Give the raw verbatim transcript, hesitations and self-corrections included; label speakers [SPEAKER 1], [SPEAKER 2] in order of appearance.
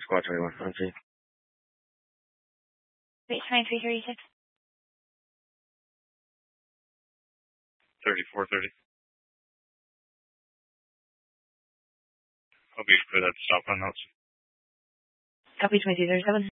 [SPEAKER 1] Squad twenty-one, on scene.
[SPEAKER 2] Wait, twenty-three thirty-six.
[SPEAKER 3] thirty-four thirty. I'll be for that stop on notes.
[SPEAKER 2] Copy twenty-two thirty-seven.